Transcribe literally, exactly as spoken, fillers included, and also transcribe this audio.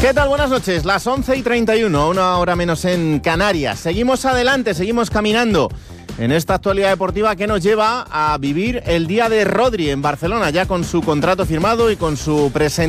¿Qué tal? Buenas noches, las once y treinta y uno, una hora menos en Canarias. Seguimos adelante, seguimos caminando en esta actualidad deportiva que nos lleva a vivir el día de Rodri en Barcelona, ya con su contrato firmado y con su presentación.